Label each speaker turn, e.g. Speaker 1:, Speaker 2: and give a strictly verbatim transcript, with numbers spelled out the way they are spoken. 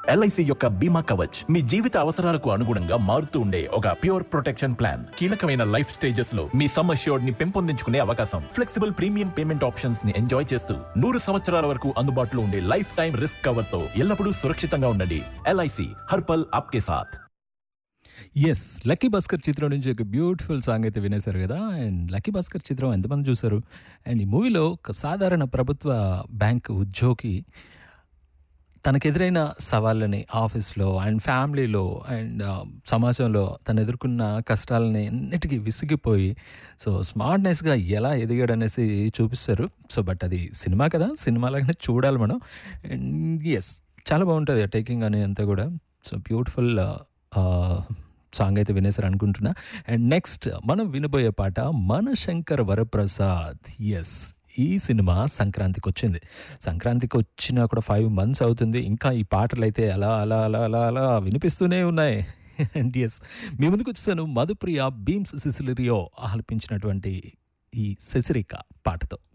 Speaker 1: LIC యొక్క బీమా కవచ్ మీ జీవిత అవసరాలకు అనుగుణంగా మారుతూ ఉండే ఒక ప్యూర్ ప్రొటెక్షన్ ప్లాన్. కీలకమైన లైఫ్ స్టేజెస్ లో మీ సమ్ అష్యూర్డ్ ని పెంపొందించుకునే అవకాశం, ఫ్లెక్సిబుల్ ప్రీమియం పేమెంట్ ఆప్షన్స్ ని ఎంజాయ్ చేస్తూ నూరు సంవత్సరాల వరకు అందుబాటులో ఉండే లైఫ్ టైం రిస్క్ కవర్ తో ఎల్లప్పుడూ సురక్షితంగా ఉండండి. ఎల్ఐసి హర్పల్ ఆప్కే సాథ్.
Speaker 2: ఎస్, లక్కీ భాస్కర్ చిత్రం నుంచి ఒక బ్యూటిఫుల్ సాంగ్ అయితే వినేశారు కదా. అండ్ లక్కీ భాస్కర్ చిత్రం ఎంతమంది చూశారు? అండ్ ఈ మూవీలో ఒక సాధారణ ప్రభుత్వ బ్యాంక్ ఉద్యోగి తనకెదురైన సవాళ్ళని ఆఫీస్లో అండ్ ఫ్యామిలీలో అండ్ సమాజంలో తను ఎదుర్కొన్న కష్టాలని అన్నిటికీ విసిగిపోయి సో స్మార్ట్నెస్గా ఎలా ఎదిగాడు అనేసి చూపిస్తారు. సో బట్ అది సినిమా కదా, సినిమాలాగానే చూడాలి మనం. అండ్ ఎస్, చాలా బాగుంటుంది ఆ టేకింగ్ అని అంతా కూడా. సో బ్యూటిఫుల్ సాంగ్ అయితే వినేసారు అనుకుంటున్నా. అండ్ నెక్స్ట్ మనం వినబోయే పాట మన శంకర్ వరప్రసాద్. ఎస్, ఈ సినిమా సంక్రాంతికి వచ్చింది. సంక్రాంతికి వచ్చినా కూడా ఫైవ్ మంత్స్ అవుతుంది, ఇంకా ఈ పాటలు అయితే అలా అలా అలా అలా అలా వినిపిస్తూనే ఉన్నాయి. అండ్ ఎస్, మీ ముందుకు వచ్చేసాను మధుప్రియ, బీమ్స్ సిసిలిరియో ఆలపించినటువంటి ఈ శశిరేఖ పాటతో.